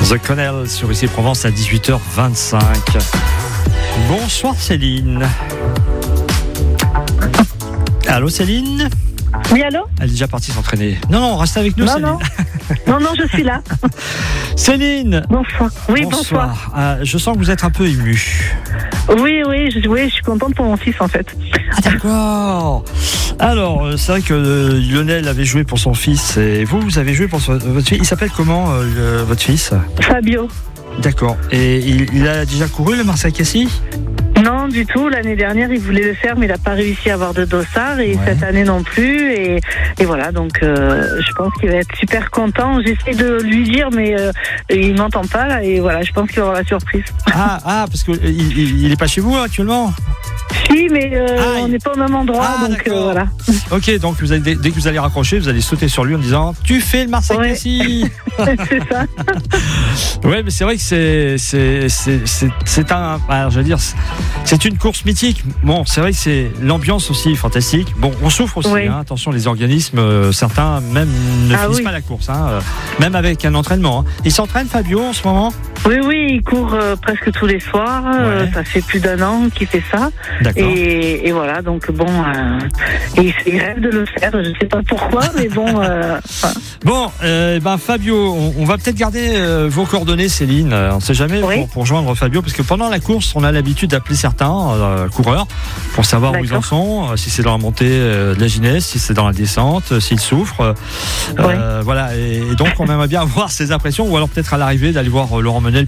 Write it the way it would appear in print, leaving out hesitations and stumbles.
The Connell sur ici Provence à 18h25. Bonsoir Céline. Allô Céline? Oui, allô? Elle est déjà partie s'entraîner. Non, reste avec nous non, Céline. Non, je suis là. Céline. Bonsoir. Oui, bonsoir. Je sens que vous êtes un peu émue. Oui, je suis contente pour mon fils en fait. Ah d'accord. Alors, c'est vrai que Lionel avait joué pour son fils et vous avez joué pour votre fils. Il s'appelle comment votre fils? Fabio. D'accord. Et il a déjà couru le Marseille-Cassis? Non, du tout. L'année dernière, il voulait le faire, mais il n'a pas réussi à avoir de dossard. Et cette année non plus. Et voilà, donc je pense qu'il va être super content. J'essaie de lui dire, mais il m'entend pas. Là, et voilà, je pense qu'il va avoir la surprise. Parce qu'il n'est pas chez vous actuellement? Si, mais on n'est pas au même endroit. Donc voilà. Ok, donc dès que vous allez raccrocher, vous allez sauter sur lui en disant « Tu fais le Marseille-Cassis !» C'est ça. Ouais, mais c'est vrai que c'est un... Alors, je veux dire, c'est une course mythique. Bon, c'est vrai que c'est l'ambiance aussi fantastique. Bon, on souffre aussi. Oui. Hein, attention, les organismes, certains même ne finissent pas la course. Hein, même avec un entraînement. Hein. Il s'entraîne, Fabio, en ce moment? Oui, il court presque tous les soirs. Ça fait plus d'1 an qu'il fait ça. D'accord. Et voilà, donc bon, il rêve de le faire. Je ne sais pas pourquoi, mais bon. Bon, Fabio, on va peut-être garder vos coordonnées, Céline. On ne sait jamais pour joindre Fabio, parce que pendant la course, on a l'habitude d'appeler certains coureurs pour savoir où ils en sont, si c'est dans la montée de la Ginesse, si c'est dans la descente, s'ils souffrent. Voilà, et donc on aimerait bien avoir ses impressions, ou alors peut-être à l'arrivée d'aller voir Laurent Menel